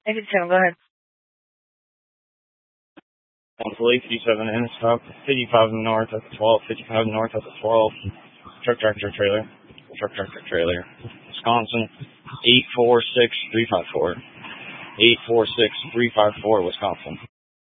Exit 7, go ahead. Lake 57 in, stop 55 north at the 12, 55 north at the 12. Truck tractor trailer. Wisconsin 846354. 846354, Wisconsin.